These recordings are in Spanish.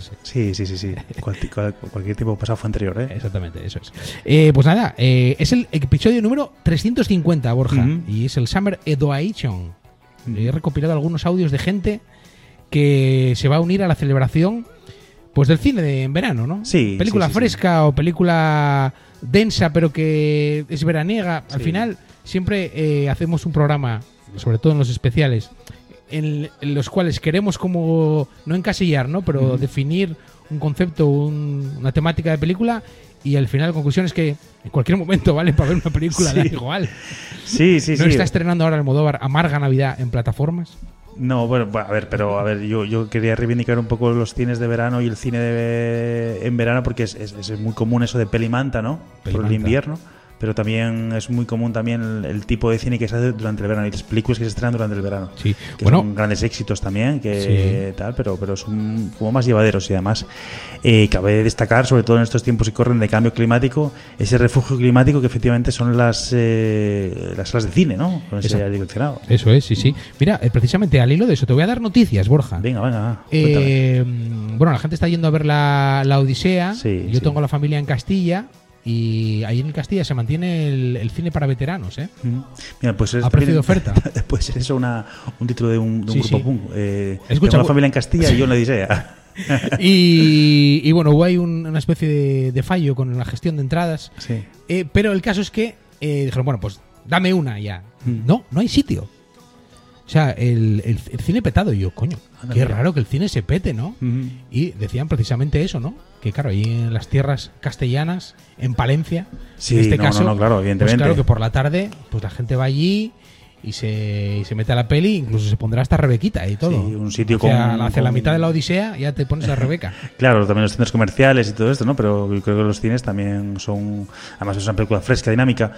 Sí. Cualquier tiempo pasado fue anterior, ¿eh? Exactamente, eso es. Pues nada, es el episodio número 350, Borja, y es el Summer Edition. He recopilado algunos audios de gente que se va a unir a la celebración pues del cine en verano, ¿no? Sí. Película fresca o película densa pero que es veraniega. Al final siempre hacemos un programa, sobre todo en los especiales, en los cuales queremos como no encasillar, ¿no? Pero definir un concepto, una temática de película, y al final la conclusión es que en cualquier momento vale para ver una película, da igual. Sí. ¿No está estrenando ahora Almodóvar Amarga Navidad en plataformas? No, bueno, a ver, yo quería reivindicar un poco los cines de verano y el cine en verano, porque es muy común eso de pelimanta, ¿no? Por el invierno. Pero también es muy común también el tipo de cine que se hace durante el verano y las películas que se estrenan durante el verano. Sí. Que son grandes éxitos también, pero son como más llevaderos. Y además cabe destacar, sobre todo en estos tiempos que corren de cambio climático, ese refugio climático que efectivamente son las salas de cine, ¿no? Con ese aire acondicionado. Eso es, sí. Mira, precisamente al hilo de eso te voy a dar noticias, Borja. Venga. Bueno, la gente está yendo a ver la Odisea. Yo tengo la familia en Castilla. Y ahí en Castilla se mantiene el cine para veteranos, ¿eh? Mira, pues a precio de oferta. Puede ser eso un título de un grupo punk. Escucha, tengo una familia en Castilla y yo en la Odisea. y bueno, hubo ahí una especie de fallo con la gestión de entradas. Sí. Pero el caso es que dijeron, bueno, pues dame una ya. No hay sitio. O sea, el cine petado. Y yo, coño, qué raro que el cine se pete, ¿no? Y decían precisamente eso, ¿no? Que claro, ahí en las tierras castellanas, en Palencia, en este caso, claro, evidentemente. Pues claro que por la tarde, pues la gente va allí y se mete a la peli, incluso se pondrá hasta Rebequita y todo. Sí, un sitio hacia la mitad de la Odisea ya te pones a Rebeca. Claro, también los centros comerciales y todo esto, ¿no? Pero yo creo que los cines también son, además es una película fresca, dinámica,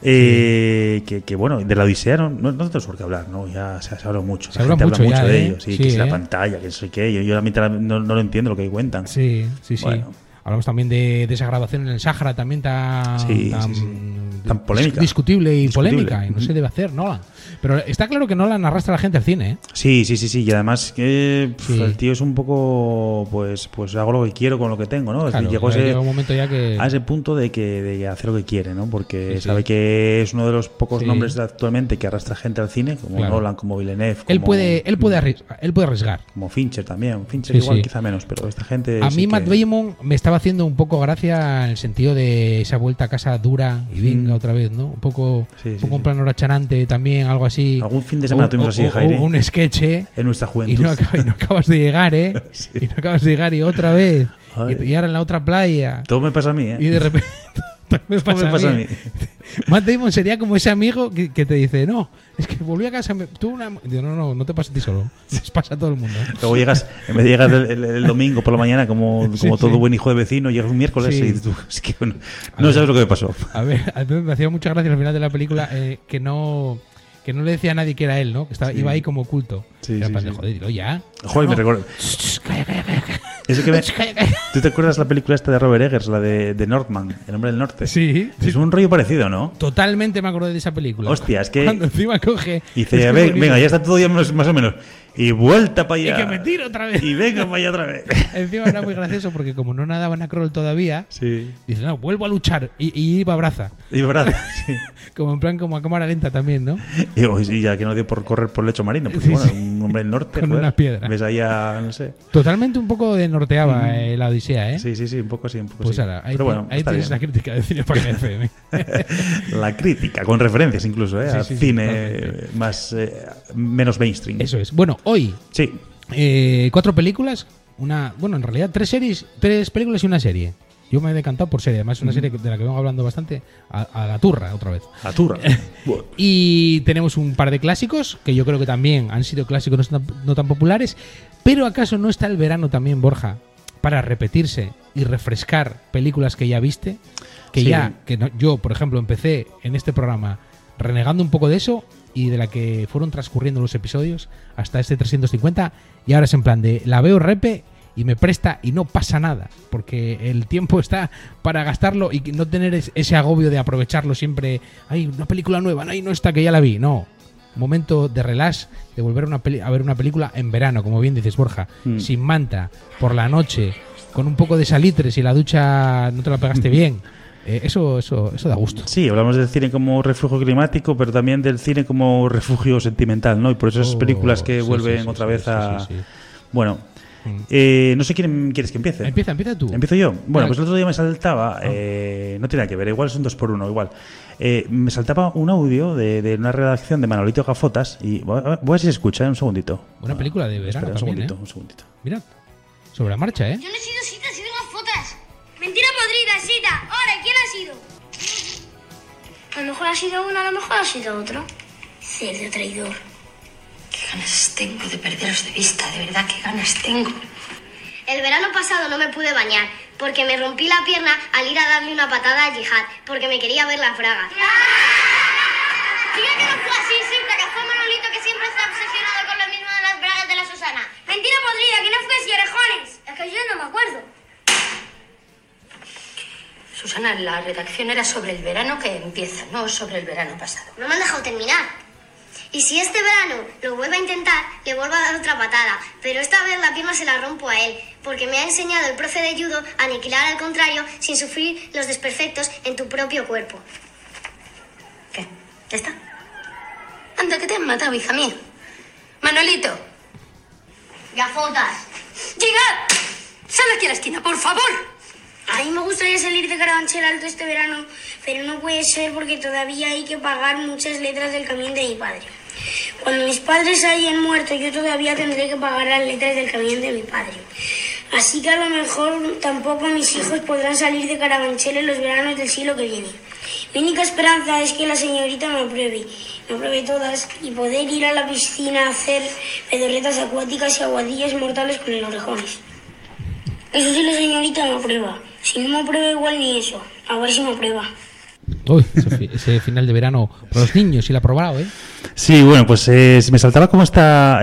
que bueno, de la Odisea no tenemos por qué hablar, ¿no? Ya se habla mucho. Se habla mucho ya, de ellos, que es la pantalla, que no sé qué. Yo a mí no lo entiendo lo que cuentan. Sí. Bueno. Hablamos también de esa grabación en el Sáhara, también tan polémica. Discutible y polémica, y no se debe hacer, Nolan. Pero está claro que Nolan arrastra a la gente al cine, ¿eh? Sí. Y además que el tío es un poco, pues hago lo que quiero con lo que tengo, ¿no? Claro, llega un momento ya que a ese punto de hacer lo que quiere, ¿no? Porque sabe que es uno de los pocos nombres actualmente que arrastra gente al cine, como Nolan, como Villeneuve. Él puede arriesgar. Como Fincher también. Fincher igual quizá menos, pero esta gente... A mí Matt Damon me estaba haciendo un poco gracia en el sentido de esa vuelta a casa dura y venga otra vez, ¿no? Un poco un plan horachanante también, algo así. Algún fin de semana tuvimos así, Jaime. Un sketch, en nuestra juventud. Y no acabas de llegar, ¿eh? Y no acabas de llegar y otra vez. Y ahora en la otra playa. Todo me pasa a mí, ¿eh? Y de repente... me pasa a mí. Matt Damon sería como ese amigo que te dice, no, es que volví a casa, Digo, no te pasa a ti solo, les pasa a todo el mundo. Luego llegas, en vez de llegar el domingo por la mañana como todo buen hijo de vecino, llegas un miércoles y tú, es que no sabes lo que me pasó. A ver, me hacía mucha gracia al final de la película que no le decía a nadie que era él, ¿no? Que iba ahí como oculto. Joder, dilo ya. Joder, me recuerdo. Calla. ¿Tú te acuerdas la película esta de Robert Eggers, la de Northman, El hombre del norte? Sí. Es un rollo parecido, ¿no? Totalmente me acordé de esa película. Hostia, es que... Cuando encima coge... Y dice, venga, ya está todo ya más o menos. Y vuelta para allá. Y que me tiro otra vez. Y venga para allá otra vez. Encima era muy gracioso porque como no nadaban a Kroll todavía, dice, no, vuelvo a luchar. Y iba a braza. Sí. Como en plan, como a cámara lenta también, ¿no? Y ya que no dio por correr por el lecho marino. Pues bueno, un hombre del norte. Con una piedra. Ves ahí a, no sé. Totalmente un poco de norteaba la Odisea, ¿eh? Sí, un poco así. Pues ahora, ahí tienes la crítica de Cine Página FM. La crítica, con referencias incluso, ¿eh? Al cine menos mainstream. Eso es. Bueno, hoy 4 películas, en realidad 3 películas y una serie. Yo me he decantado por serie, además es una serie de la que vengo hablando bastante, a la turra otra vez. La turra. Y tenemos un par de clásicos, que yo creo que también han sido clásicos no tan populares, pero ¿acaso no está el verano también, Borja, para repetirse y refrescar películas que ya viste? Yo, por ejemplo, empecé en este programa renegando un poco de eso y de la que fueron transcurriendo los episodios hasta este 350, y ahora es en plan de la veo repe y me presta y no pasa nada, porque el tiempo está para gastarlo y no tener ese agobio de aprovecharlo siempre. Hay una película nueva, no está, que ya la vi. No, momento de relax, de volver a ver una película en verano, como bien dices, Borja, sin manta, por la noche, con un poco de salitre, si la ducha no te la pegaste bien. Eso da gusto. Sí, hablamos del cine como refugio climático, pero también del cine como refugio sentimental, ¿no? Y por eso esas películas que vuelven otra vez a... Sí. Bueno, no sé quién quieres que empiece. Empieza tú. ¿Empiezo yo? Bueno, pues el otro día me saltaba, no tiene nada que ver, igual es un 2x1, igual. Me saltaba un audio de una redacción de Manolito Gafotas y voy a ver si se escucha, un segundito. Una película de verano espera, también, un segundito. Mirad, sobre la marcha, ¿eh? Yo no he sido Sita, he sido Gafotas. Mentira podrida, Sita. Ahora, ¿quién ha sido? A lo mejor ha sido uno, a lo mejor ha sido otro. Cerdo traidor. Qué ganas tengo de perderos de vista, de verdad, qué ganas tengo. El verano pasado no me pude bañar porque me rompí la pierna al ir a darle una patada a Yihad porque me quería ver las bragas. Diga que no fue así, Sita, que fue Manolito que siempre está obsesionado con lo mismo de las bragas de la Susana. Mentira podrida, que no fue así, orejones. Es que yo no me acuerdo. Susana, la redacción era sobre el verano que empieza, no sobre el verano pasado. No me han dejado terminar. Y si este verano lo vuelve a intentar, le vuelvo a dar otra patada. Pero esta vez la pierna se la rompo a él, porque me ha enseñado el profe de judo a aniquilar al contrario sin sufrir los desperfectos en tu propio cuerpo. ¿Qué? ¿Ya está? Anda, que te han matado, hija mía. Manolito. Gafotas. ¡Llegad! ¡Sal aquí a la esquina, por favor! A mí me gustaría salir de Carabanchel Alto este verano, pero no puede ser porque todavía hay que pagar muchas letras del camión de mi padre. Cuando mis padres hayan muerto, yo todavía tendré que pagar las letras del camión de mi padre. Así que a lo mejor tampoco mis hijos podrán salir de Carabanchel en los veranos del siglo que viene. Mi única esperanza es que la señorita me apruebe todas y poder ir a la piscina a hacer pedorretas acuáticas y aguadillas mortales con el orejones. Eso sí, la señorita me aprueba. Si no me aprueba, igual ni eso. A ver si me aprueba. Uy, ese final de verano para los niños, sí la ha probado, ¿eh? Sí, bueno, pues me saltaba como esta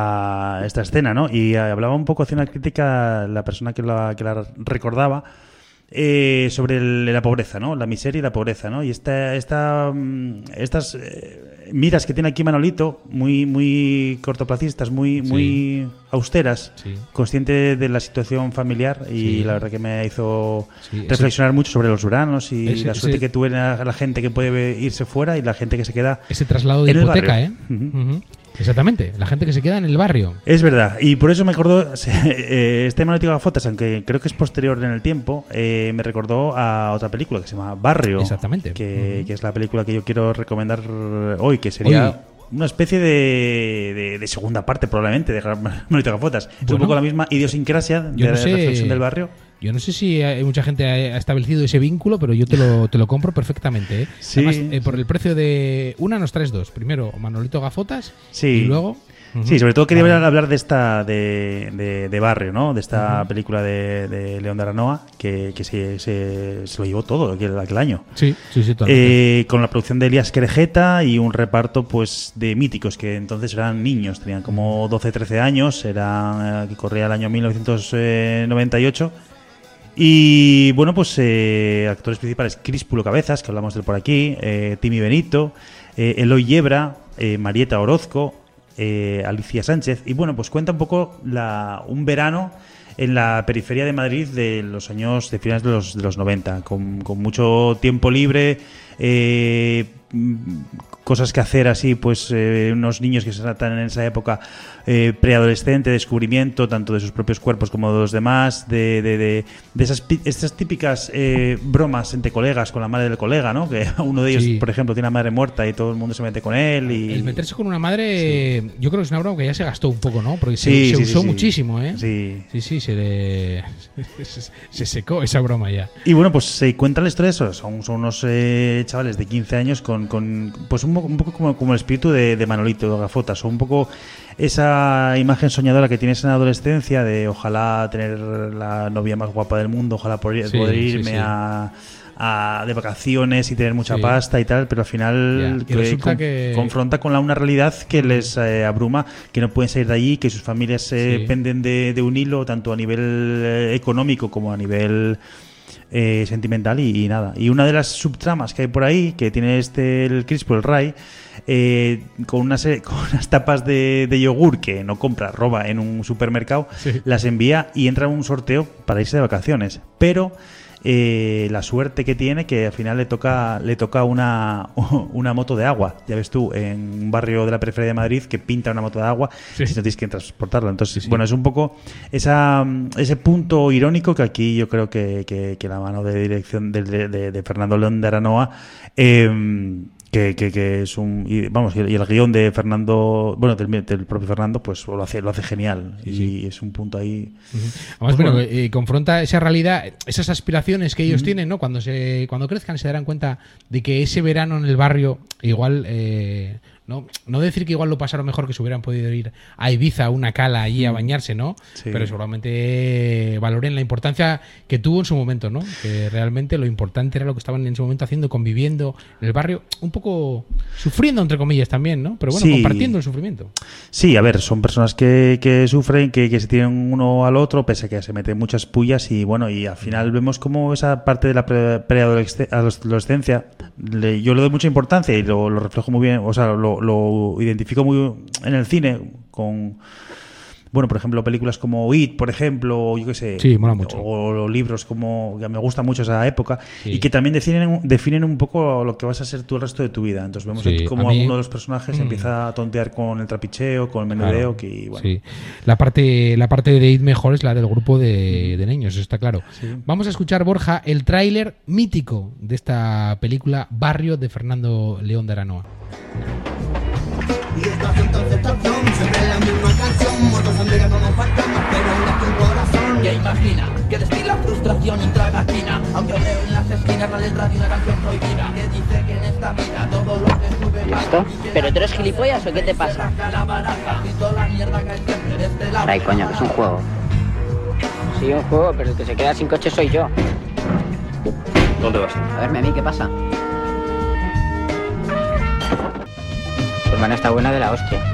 escena, ¿no? Y hablaba un poco, hacía una crítica la persona que la recordaba sobre la pobreza, ¿no? La miseria y la pobreza, ¿no? Y estas miras que tiene aquí Manolito, muy cortoplacistas, muy austeras, consciente de la situación familiar y la verdad que me hizo reflexionar mucho sobre los veranos y la suerte que tuve la gente que puede irse fuera y la gente que se queda ese traslado de hipoteca, ¿eh? Exactamente, la gente que se queda en el barrio. Es verdad, y por eso me acordó este Manolito Gafotas, aunque creo que es posterior en el tiempo, me recordó a otra película que se llama Barrio. Exactamente. Que es la película que yo quiero recomendar hoy, que sería una especie de segunda parte probablemente de Manolito Gafotas. Es un poco la misma idiosincrasia de la reflexión del barrio. Yo no sé si mucha gente ha establecido ese vínculo, pero yo te lo compro perfectamente, ¿eh? Sí. Además, por el precio de una nos traes dos. Primero Manolito Gafotas y luego... Sí, sobre todo quería hablar de esta de Barrio, ¿no? De esta película de León de Aranoa que se lo llevó todo aquel año. Sí, totalmente. Con la producción de Elías Querejeta y un reparto pues de míticos que entonces eran niños, tenían como 12, 13 años, que corría el año 1998. Y bueno, pues actores principales: Críspulo Cabezas, que hablamos de él por aquí, Timi Benito, Eloy Yebra, Marieta Orozco, Alicia Sánchez. Y bueno, pues cuenta un poco un verano en la periferia de Madrid de los años de finales de los 90, con mucho tiempo libre, cosas que hacer así, pues unos niños que están en esa época preadolescente, descubrimiento tanto de sus propios cuerpos como de los demás, de estas típicas bromas entre colegas con la madre del colega, ¿no? Que uno de ellos, por ejemplo, tiene una madre muerta y todo el mundo se mete con él. Y el meterse con una madre, yo creo que es una broma que ya se gastó un poco, ¿no? Porque se usó muchísimo, ¿eh? Sí, se secó esa broma ya. Y bueno, pues se cuenta la historia de eso. Son unos chavales de 15 años con pues un poco como el espíritu de Manolito Gafotas, o un poco esa imagen soñadora que tienes en la adolescencia de ojalá tener la novia más guapa del mundo, ojalá poder irme de vacaciones y tener mucha pasta y tal, pero al final confronta con una realidad que les abruma, que no pueden salir de allí, que sus familias penden de un hilo, tanto a nivel económico como a nivel sentimental y nada. Y una de las subtramas que hay por ahí, que tiene el Crispo, el Ray, con unas tapas de yogur que no compra, roba en un supermercado, Sí. las envía y entra en un sorteo para irse de vacaciones. Pero la suerte que tiene, que al final le toca una moto de agua. Ya ves tú, en un barrio de la periferia de Madrid que pinta una moto de agua, Sí. si no tienes que transportarla. Entonces, Sí, sí. bueno, es un poco ese punto irónico que aquí yo creo que la mano de dirección de Fernando León de Aranoa, que es y el guión de Fernando, bueno, del propio Fernando, pues lo hace genial. Y es un punto ahí. Además, Pues bueno, confronta esa realidad, esas aspiraciones que ellos tienen, ¿no? Cuando crezcan se darán cuenta de que ese verano en el barrio igual no decir que igual lo pasaron mejor, que se hubieran podido ir a Ibiza, a una cala allí a bañarse, ¿no? Sí. Pero seguramente valoren la importancia que tuvo en su momento, ¿no? Que realmente lo importante era lo que estaban en su momento haciendo, conviviendo en el barrio, un poco sufriendo, entre comillas, también, ¿no? Pero bueno, Sí. compartiendo el sufrimiento. Sí, a ver, son personas que sufren, que se tienen uno al otro, pese a que se meten muchas pullas y bueno, y al final vemos como esa parte de la preadolescencia, yo le doy mucha importancia y lo reflejo muy bien, o sea, lo identifico muy en el cine con, bueno, por ejemplo, películas como It, por ejemplo, yo qué sé, Sí, mola mucho. o libros como, que me gusta mucho esa época, Sí. y que también definen un poco lo que vas a ser tú el resto de tu vida. Entonces vemos Sí, como a mí- alguno de los personajes empieza a tontear con el trapicheo, con el menudeo, Claro. que bueno. Sí. La parte de It mejor es la del grupo de niños, eso está claro. Sí. Vamos a escuchar, Borja, el tráiler mítico de esta película Barrio de Fernando León de Aranoa. Y esta aceptación, siempre la misma canción, motos andan como fantasmas, pero en tu corazón. Que imagina, que destila frustración intragatina. Aunque veo en las esquinas la letra de una canción prohibida que dice que en esta vida todo lo que sube ¿Y esto? ¿Pero tú eres gilipollas o qué te pasa? la baraja y toda la mierda cae siempre de este lado. Ay, coño, que es un juego. Sí, un juego, pero el que se queda sin coche soy yo. ¿Dónde vas? A verme a mí, ¿qué pasa? Tu hermana está buena de la hostia.